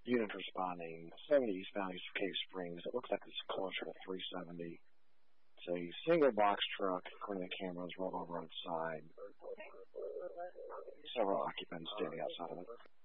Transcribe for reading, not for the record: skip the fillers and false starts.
Unit responding 70 eastbound east of Cave Springs. It looks like it's closer to 370. It's a single box truck, according to the cameras, rolled over on its side. Several occupants standing outside of it.